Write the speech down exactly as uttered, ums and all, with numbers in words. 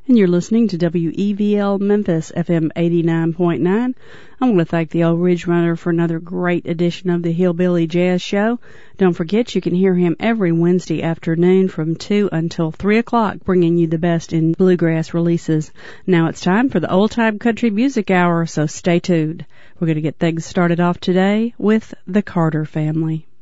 And you're listening to W E V L Memphis, F M eighty-nine point nine. I want to thank the old Ridge Runner for another great edition of the Hillbilly Jazz Show. Don't forget, you can hear him every Wednesday afternoon from two until three o'clock, bringing you the best in bluegrass releases. Now it's time for the Old Time Country Music Hour, so stay tuned. We're going to get things started off today with the Carter Family.